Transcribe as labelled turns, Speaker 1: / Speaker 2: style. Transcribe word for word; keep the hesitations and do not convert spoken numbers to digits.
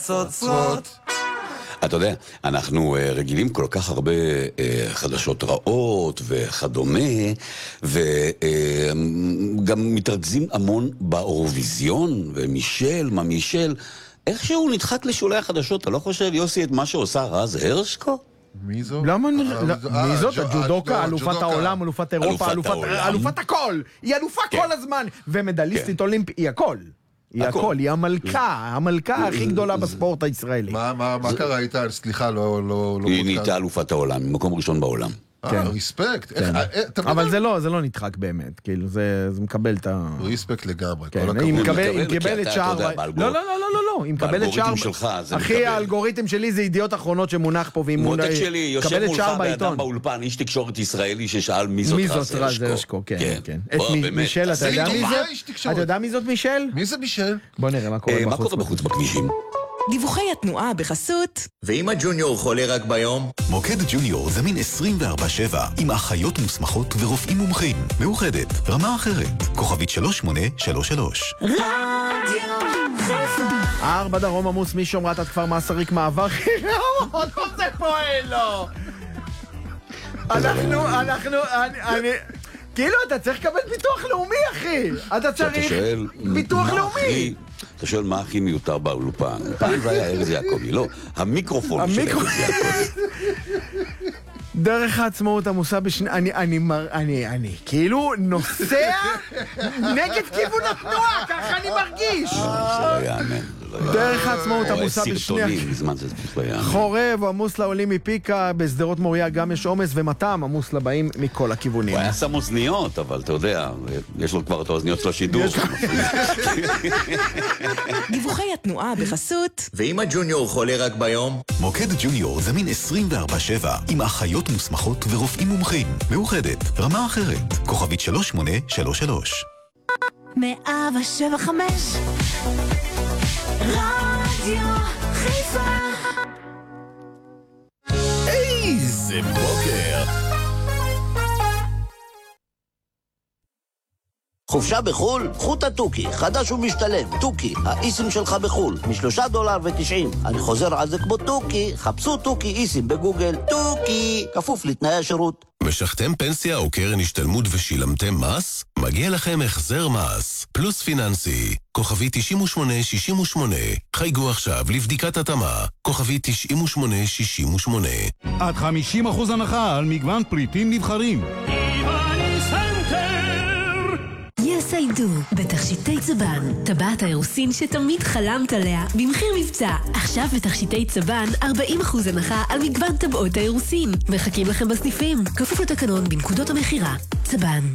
Speaker 1: צוצות. אתה יודע, אנחנו רגילים כל כך הרבה חדשות רעות וכדומה, וגם מתרכזים המון באירוויזיון, ומישל, מה מישל, איכשהו נדחק לשולי החדשות, אתה לא חושב, יוסי, את מה שעושה רז הרשקו?
Speaker 2: מי זו?
Speaker 3: למה? מי זאת? הג'ודוקה, אלופת העולם, אלופת אירופה, אלופת הכל! היא אלופה כל הזמן! ומדליסטית אולימפית, היא הכל! היא הכל, היא המלכה, המלכה הכי גדולה בספורט הישראלי.
Speaker 2: מה קרה איתה? סליחה, לא...
Speaker 1: היא נהייתה אלופת העולם, מקום ראשון בעולם.
Speaker 2: אה, ריספקט.
Speaker 3: אבל זה לא, זה לא נדחק באמת, כאילו, זה מקבל את ה...
Speaker 2: ריספקט לגמרי, כל
Speaker 3: הכבוד. היא מקבלת שער... לא, לא, לא, לא, לא, היא מקבלת שער... אחי, האלגוריתם שלי זה ידיעות אחרונות שמונח פה, והיא
Speaker 1: מותק שלי, יושב מולך באדם באולפן, איש תקשורת ישראלי ששאל מי זאת רז הרשקו.
Speaker 3: כן, כן. מישל, אתה יודע מי זה? אתה יודע מי זאת מישל?
Speaker 2: מי זה מישל?
Speaker 3: בוא נראה מה קורה
Speaker 1: בחוץ. מה קורה בחוץ בכבישים?
Speaker 4: דיווחי התנועה בחסות.
Speaker 5: ואם הג'וניור חולה רק ביום?
Speaker 6: מוקד ג'וניור זמין עשרים וארבע שבע עם אחיות מוסמכות ורופאים מומחים. מאוחדת, רמה אחרת, כוכבית שלוש שמונה שלוש שלוש.
Speaker 4: רדיו חיפה.
Speaker 3: ארבע דרום עמוס משומרת עד כפר מסריק מעבר חירום. עוד לא זה פועל לו. אנחנו, אנחנו, אני... כאילו אתה צריך לקבל ביטוח לאומי, אחי. אתה צריך ביטוח לאומי.
Speaker 1: אתה שואל מה הכי מיותר באולפן. פעם זה היה ארז יעקבי, לא. המיקרופון של ארז יעקבי.
Speaker 3: דרך העצמאות עמוסה בשני... אני, אני, אני, אני, כאילו נוסע נגד כיוון התנועה, ככה אני מרגיש.
Speaker 1: זה לא יאמן.
Speaker 3: דרך העצמאות עמוסה בשני...
Speaker 1: סרטונים, בזמן זה בכלל יאמן.
Speaker 3: חורב, עמוס לעולים מפיקה, בסדרות מוריה גם יש עומס, ומתם עמוס לבאים מכל הכיוונים.
Speaker 1: הוא היה שם אוזניות, אבל אתה יודע, יש לו כבר את האוזניות של השידור.
Speaker 4: דיווחי התנועה בחסות.
Speaker 5: ואם הג'וניור חולה רק ביום?
Speaker 6: מוקד ג'וניור זמין עשרים וארבע שבע עם אחיות מוסמכות ורופאים מומחים. מאוחדת, רמה אחרת, כוכבית שלוש שמונה שלוש שלוש.
Speaker 4: מאה שבע חמש רדיו חיפה.
Speaker 6: איזה בוקר!
Speaker 7: חופשה בחול? חוט הטוקי, חדש ומשתלם. טוקי, האיסים שלך בחול, משלושה דולר ותשעים. אני חוזר על זה כמו טוקי, חפשו טוקי איסים בגוגל. טוקי, כפוף לתנאי השירות.
Speaker 6: משכתם פנסיה או קרן השתלמות ושילמתם מס? מגיע לכם החזר מס. פלוס פיננסי. כוכבי תשעים ושמונה שישים ושמונה. חייגו עכשיו לבדיקת התאמה. כוכבי תשעים ושמונה שישים ושמונה.
Speaker 8: עד חמישים אחוז הנחה על מגוון פריטים נבחרים.
Speaker 4: Yes I do, בתכשיטי צבן, טבעת האירוסין שתמיד חלמת עליה, במחיר מבצע. עכשיו בתכשיטי צבן, ארבעים אחוז הנחה על מגוון טבעות האירוסין. מחכים לכם בסניפים, כפוף לתקנון בנקודות המחירה. צבן.